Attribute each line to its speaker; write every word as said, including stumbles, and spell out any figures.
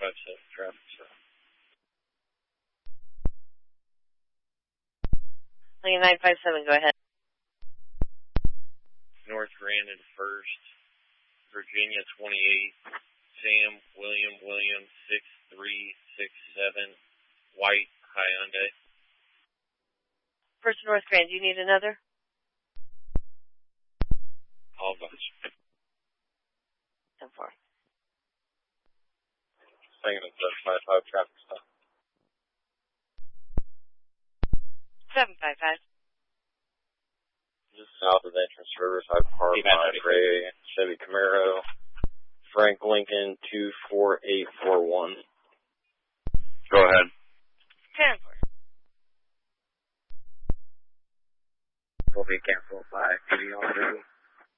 Speaker 1: five seven traffic stop.
Speaker 2: Lincoln nine five seven, go ahead.
Speaker 1: North Grand and First, Virginia twenty-eight, Sam William William six three six seven, White Hyundai.
Speaker 2: First North Grand, do you need another?
Speaker 1: All bunch.
Speaker 2: ten four.
Speaker 1: Second and seven five five traffic stop.
Speaker 2: seven five five.
Speaker 1: Just south of the entrance to Riverside Park, Monterey, Chevy Camaro, Frank Lincoln two four eight four one.
Speaker 3: Go ahead.
Speaker 2: ten four.
Speaker 1: We'll be canceled by video already.